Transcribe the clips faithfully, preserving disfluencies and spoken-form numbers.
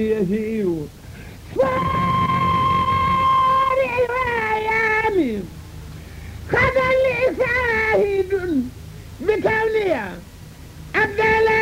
يسير صارع وأيام خذا لي شاهد بكونها عبد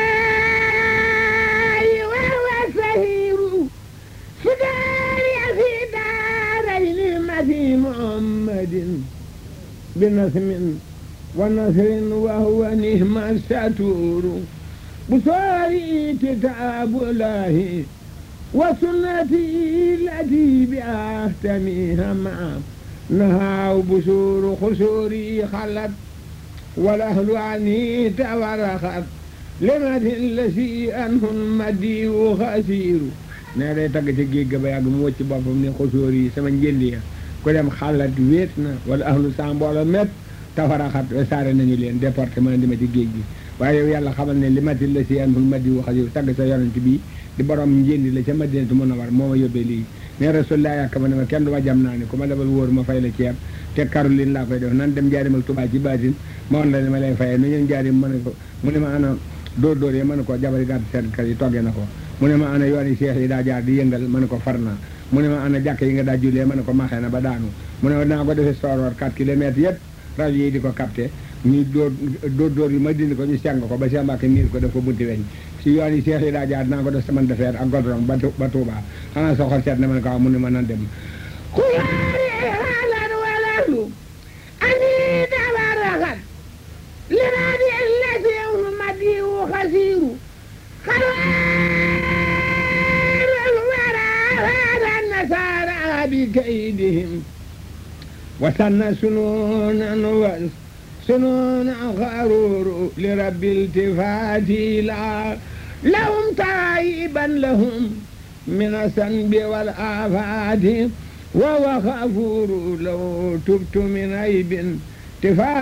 الله وهو سهير سداري في دارين مثي محمد بنسم ونصر وهو نهم الستور بصاري كتاب الله وسنتي التي بأهتميها معه نهى بشور خسوري خلت والأهل عني تورخت لمثل الذي أنه المدي خسير nee day tagg ci géej ga ba yàgg mu wëcc boppam ne xusóor yi sama njënd ya ku dem xalat wéet na wala ahlu sa mbooloo mépp tafaraxat saare nañu leen département di ma ci géej gi waaye yow yàlla xamal ne li matil la si anul madi wu xasir tagg sa yonent bi di borom njëndi la ca Madinatu Munawwara moo ma yóbbee lii ne rasulullah yàkk ma ne ma kenn du ma jam naa ne ku ma lebal wóor ma fay la ceeb te Caroline laa koy def nan dem jaarim ak Tuubaa ci baatin ma woon la ne ma lay fayee nu ñeen jaarim ma ne ko mu ne ma ana dóor dóor yi ma ne ko jabari gàtt seetkat yi toggee na ko mu ne ma ana yooni seex yi daa jaar di yëngal ma ne ko far naa mu ne ma ana jàkk yi nga daa jullee ma ne ko maxee na ba daanu mu ne ma naa ko defee sooroor quatre kilomètres yëpp rajo yi di ko capté ñu dóor dóor dóor yi ma dindi ko ñu seng ko ba Cheikh Mbacke miir ko def ko bunti weñ si yoon yi seex yi daa jaar naa ko def semaine de fer ak goudron ba ba Touba xanaa soo xol seet ne ma ne ko waaw mu ne ma nan dem xulaari xaalan walalu ani dabaraxat linaadi lasiw madiwu xasiiru خير الورى هذا النصارى بكيدهم وسن سنونا وسنونا غرور لرب التفات لا لهم تائبا لهم من الذنب والآفات وهو غفور لو تبت من عيب تفات